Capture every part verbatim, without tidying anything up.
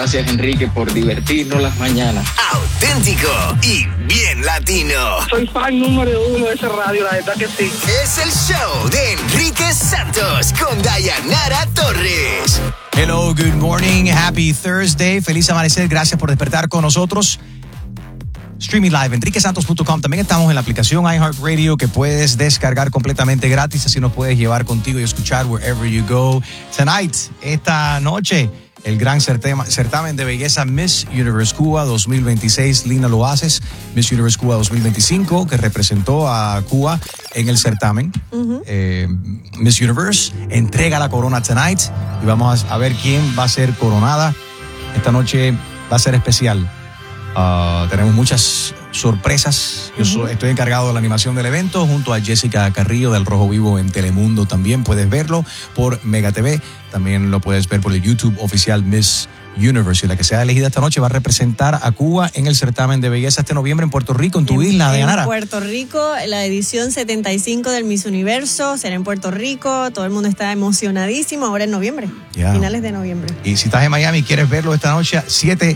Gracias, Enrique, por divertirnos las mañanas. Auténtico y bien latino. Soy fan número uno de esa radio, la verdad que sí. Es el show de Enrique Santos con Dayanara Torres. Hello, good morning, happy Thursday. Feliz amanecer, gracias por despertar con nosotros. Streaming live, enrique santos punto com. También estamos en la aplicación iHeartRadio que puedes descargar completamente gratis. Así nos puedes llevar contigo y escuchar wherever you go. Tonight, esta noche, el gran certamen, certamen de belleza Miss Universe Cuba dos mil veintiséis. Lina lo haces. Miss Universe Cuba dos mil veinticinco, que representó a Cuba en el certamen. Uh-huh. Eh, Miss Universe entrega la corona tonight y vamos a ver quién va a ser coronada. Esta noche va a ser especial. Uh, tenemos muchas sorpresas. Yo soy, estoy encargado de la animación del evento junto a Jessica Carrillo del Rojo Vivo en Telemundo. También puedes verlo por Mega T V. También lo puedes ver por el YouTube oficial Miss Universe. Y la que sea elegida esta noche va a representar a Cuba en el certamen de belleza este noviembre en Puerto Rico, en tu en, isla, Dayanara. En Puerto Rico, la edición setenta y cinco del Miss Universo será en Puerto Rico. Todo el mundo está emocionadísimo ahora en noviembre, yeah. Finales de noviembre. Y si estás en Miami y quieres verlo esta noche, siete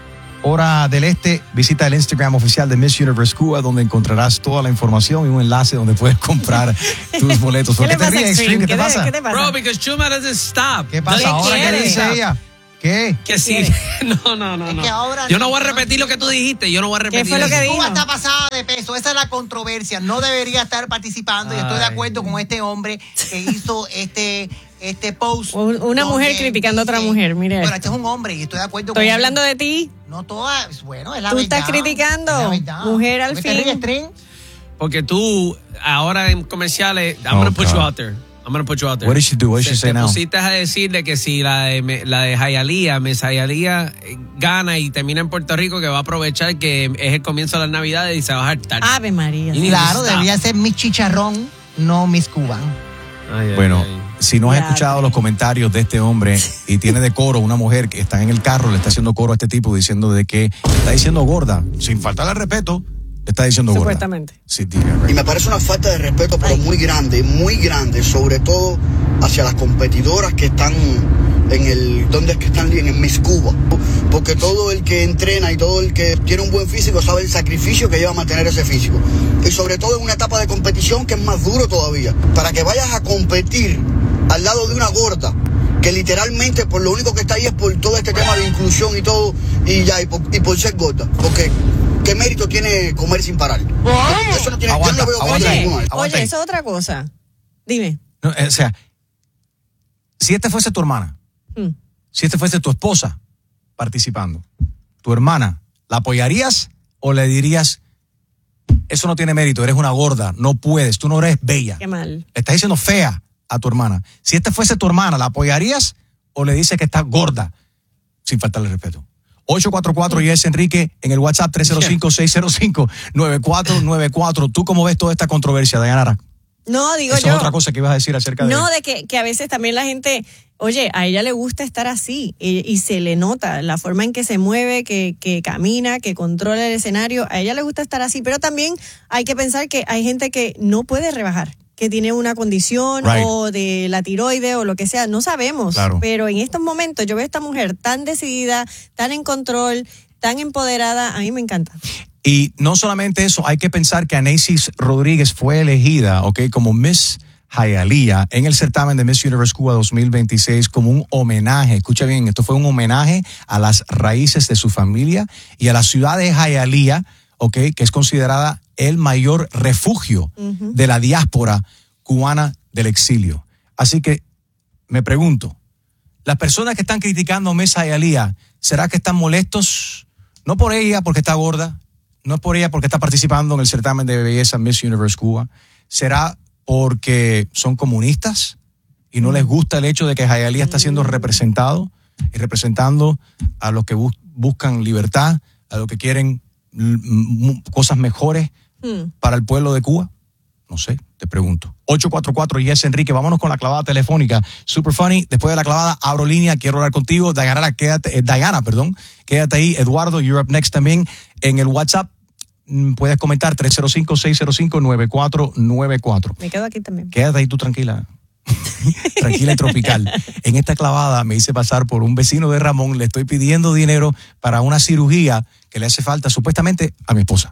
hora del este, visita el Instagram oficial de Miss Universe Cuba, donde encontrarás toda la información y un enlace donde puedes comprar tus boletos. ¿Por qué, ¿Qué te ríes, Extreme? ¿Qué, ¿Qué, te pasa? ¿Qué te pasa? Bro, because Chuma doesn't stop. ¿Qué pasa ahora? ¿Qué dice ella? ¿Qué? Que sí. No, no, no, no. Es yo no voy a repetir lo que tú dijiste. Yo no voy a repetir. ¿Qué fue lo que dijo? Cuba está pasada de peso. Esa es la controversia. No debería estar participando. Ay. Y estoy de acuerdo con este hombre que hizo este este post. Una mujer criticando dice, a otra mujer, mire. Bueno, este es un hombre y estoy de acuerdo estoy con él. Estoy hablando de ti. No todas, bueno, es la tú verdad. Tú estás criticando. Mujer al fin. Porque tú, ahora en comerciales, I'm oh, going to put God. you out there. I'm going to put you out there. What did she do? What did she say now? Te pusiste a decirle que si la de, la de Hialeah, Miss Hialeah gana y termina en Puerto Rico, que va a aprovechar que es el comienzo de las Navidades y se va a hartar. Ave María. Claro, debería ser Miss Chicharrón, no Miss Cuba. Ay, bueno, ay, ay. Si no has claro. escuchado los comentarios de este hombre y tiene de coro una mujer que está en el carro, le está haciendo coro a este tipo diciendo de que está diciendo gorda, sin faltarle al respeto, está diciendo gorda. Supuestamente. Sí, tía, y me parece una falta de respeto, pero ay. muy grande, muy grande, sobre todo hacia las competidoras que están en el, ¿dónde es que están? En el Miss Cuba. Porque todo el que entrena y todo el que tiene un buen físico sabe el sacrificio que lleva a mantener ese físico. Y sobre todo en una etapa de competición que es más duro todavía. Para que vayas a competir al lado de una gorda, que literalmente por lo único que está ahí es por todo este tema de inclusión y todo, y ya, y por, y por ser gorda. Porque ¿qué mérito tiene comer sin parar? Eso no tiene, aguanta, yo no veo oye, ninguna. Oye, eso es otra cosa. Dime. No, o sea, si esta fuese tu hermana, hmm. si esta fuese tu esposa participando, tu hermana, ¿la apoyarías o le dirías, eso no tiene mérito, eres una gorda, no puedes, tú no eres bella? Qué mal. Estás diciendo fea a tu hermana. Si esta fuese tu hermana, ¿la apoyarías o le dices que está gorda? Sin faltarle respeto. ocho cuatro cuatro y es Enrique en el WhatsApp tres cero cinco, seis cero cinco, nueve cuatro nueve cuatro. ¿Tú cómo ves toda esta controversia, Dayanara? No, digo Eso yo. es otra cosa que ibas a decir acerca de... No, de que, que a veces también la gente, oye, a ella le gusta estar así y, y se le nota la forma en que se mueve, que, que camina, que controla el escenario. A ella le gusta estar así, pero también hay que pensar que hay gente que no puede rebajar, que tiene una condición right. o de la tiroide o lo que sea, no sabemos. Claro. Pero en estos momentos yo veo a esta mujer tan decidida, tan en control, tan empoderada, a mí me encanta. Y no solamente eso, hay que pensar que Anesis Rodríguez fue elegida, ¿ok?, como Miss Hialeah en el certamen de Miss Universe Cuba dos mil veintiséis como un homenaje. Escucha bien, esto fue un homenaje a las raíces de su familia y a la ciudad de Hialeah, ¿ok?, que es considerada el mayor refugio uh-huh. de la diáspora cubana del exilio. Así que me pregunto, las personas que están criticando a Miss Hialeah, ¿será que están molestos? No por ella porque está gorda, no es por ella porque está participando en el certamen de belleza Miss Universe Cuba. ¿Será porque son comunistas y no les gusta el hecho de que Hialeah está siendo representado y representando a los que bus- buscan libertad, a los que quieren m- cosas mejores hmm. para el pueblo de Cuba? No sé, te pregunto. ocho cuatro cuatro y es Enrique. Vámonos con la clavada telefónica. Super funny. Después de la clavada, abro línea. Quiero hablar contigo. Diana, quédate, eh, Diana, perdón. Quédate ahí. Eduardo, you're up next también. En el WhatsApp puedes comentar tres cero cinco, seis cero cinco, nueve cuatro nueve cuatro. Me quedo aquí también. Quédate ahí tú tranquila. Tranquila y tropical. En esta clavada me hice pasar por un vecino de Ramón. Le estoy pidiendo dinero para una cirugía que le hace falta supuestamente a mi esposa.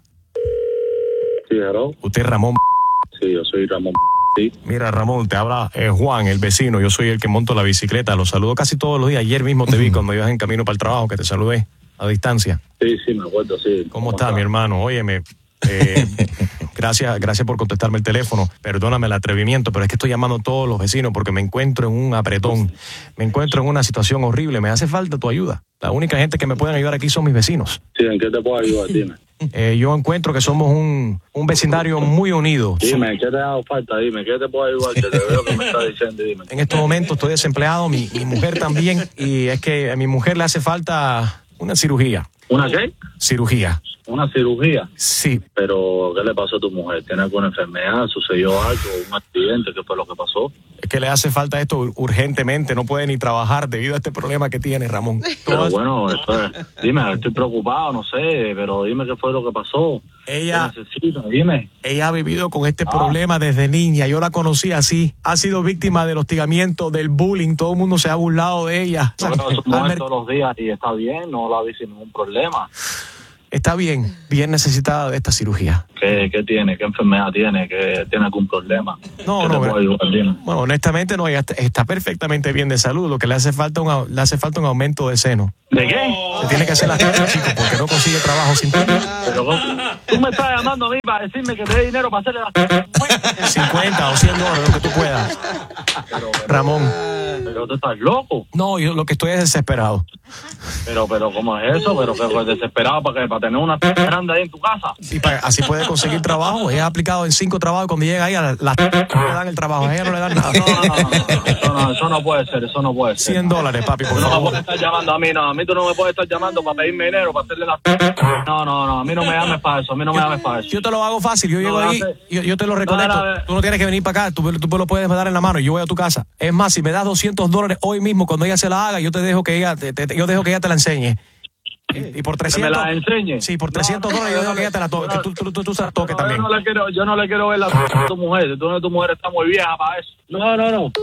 Sí, hello. Usted es Ramón. Sí, yo soy Ramón. Sí. Mira, Ramón, te habla eh, Juan, el vecino. Yo soy el que monto la bicicleta. Lo saludo casi todos los días. Ayer mismo te vi cuando ibas en camino para el trabajo, que te saludé a distancia. Sí, sí, me acuerdo, sí. ¿Cómo, ¿Cómo está, mi hermano? Óyeme, eh, gracias, gracias por contestarme el teléfono. Perdóname el atrevimiento, pero es que estoy llamando a todos los vecinos porque me encuentro en un apretón. Me encuentro en una situación horrible. Me hace falta tu ayuda. La única gente que me pueden ayudar aquí son mis vecinos. Sí, ¿en qué te puedo ayudar? Dime. Eh, yo encuentro que somos un, un vecindario muy unido. Dime, ¿qué te ha dado falta? Dime, ¿qué te puedo ayudar? Que te veo que me estás diciendo, dime. En estos momentos estoy desempleado, mi, mi mujer también, y es que a mi mujer le hace falta una cirugía. ¿Una qué? Cirugía. ¿Una cirugía? Sí. Pero, ¿qué le pasó a tu mujer? ¿Tiene alguna enfermedad? ¿Sucedió algo? ¿Un accidente? ¿Qué fue lo que pasó? Es que le hace falta esto urgentemente, no puede ni trabajar debido a este problema que tiene, Ramón. Pero bueno, esto es, dime, estoy preocupado, no sé, pero dime qué fue lo que pasó. Ella, ¿Qué necesita? Dime. Ella ha vivido con este ah. problema desde niña, yo la conocí así, ha sido víctima del hostigamiento, del bullying, todo el mundo se ha burlado de ella. Yo veo a su mujer todos los días y está bien, no la vi sin ningún problema. Está bien, bien necesitada de esta cirugía. ¿Qué, qué tiene? ¿Qué enfermedad tiene? ¿Qué tiene algún problema? No, no. Bueno, honestamente no, ella está perfectamente bien de salud. Lo que le hace falta un, le hace falta un aumento de seno. ¿De qué? Se tiene que hacer la tierra, chico, porque no consigue trabajo sin ti. Pero tú me estás llamando a mí para decirme que te dé dinero para hacerle la... cincuenta o cien dólares, lo que tú puedas. Pero, pero, Ramón. Pero tú estás loco. No, yo lo que estoy es desesperado. Pero, pero, ¿cómo es eso? Pero que pues, desesperado para que para tener una grande ahí en tu casa. Y para, así puede conseguir trabajo. Ella ha aplicado en cinco trabajos y cuando llega ahí a la, la no le dan el trabajo, a ella no le dan nada. No, no, no, no, eso no, eso no puede ser, eso no puede ser. cien dólares, papi, por no favor. No me puedes estar llamando a mí, no, a mí tú no me puedes estar llamando para pedirme dinero, para hacerle la... No, no, no, a mí no me llames para eso, a mí no me llames para eso. Yo te lo hago fácil, yo llego no, ahí, yo, yo te lo reconecto. No, no, no, tú no tienes que venir para acá, tú, tú lo puedes dar en la mano y yo voy a tu casa. Es más, si me das doscientos dólares hoy mismo, cuando ella se la haga, yo te dejo que ella te, te, yo dejo que ella te la enseñe. Y, y por trescientos... ¿Me la enseñe? Sí, por trescientos no, no, dólares yo no, dejo que ella te la toque, que tú, tú, tú, tú se la toques no, también. Yo no, le quiero, yo no le quiero ver la a tu mujer, tú, tu mujer está muy vieja para eso. No, no, no.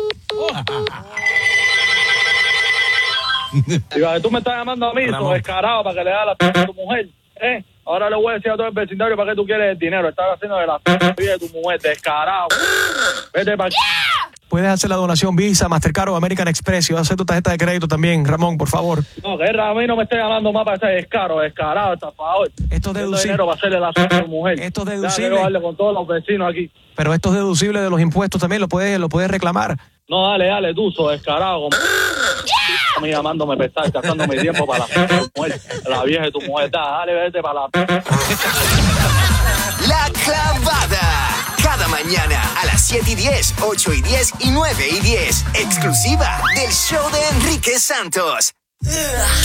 Digo, tú me estás llamando a mí, tú descarado, para que le da la a tu mujer. ¿Eh? Ahora le voy a decir a todo el vecindario para que tú quieres el dinero. Estás haciendo de la vida de tu mujer, descarado. Vete para aquí. Puedes hacer la donación Visa, Mastercard o American Express. Y vas a hacer tu tarjeta de crédito también, Ramón, por favor. No, que a mí no me esté llamando más para ese descaro, descarado, estafador. Esto es deducible. dinero para hacerle la a tu mujer. Esto es deducible. Quiero darle con todos los vecinos aquí. Pero esto es deducible de los impuestos también, lo puedes, lo puedes reclamar. No, dale, dale, tú, sos descarado. Como... A mí llamándome para estar gastando mi tiempo para la, tu mujer, la vieja de tu mujer. Dale, vete para la... La Clavada. Cada mañana a las siete y diez, ocho y diez y nueve y diez. Exclusiva del show de Enrique Santos.